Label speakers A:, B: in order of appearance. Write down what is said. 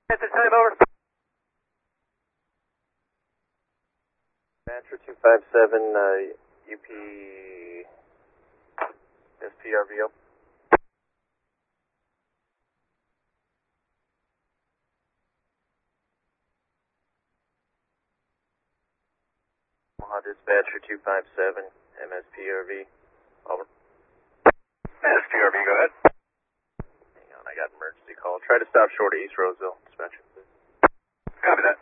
A: At this time, over.
B: Dispatcher 257, UP SPRVO. Omaha Dispatcher 257, MSPRV. Over.
A: SPRV, go ahead.
B: Hang on, I got an emergency call. Try to stop short of East Roseville, Dispatcher.
A: Copy that.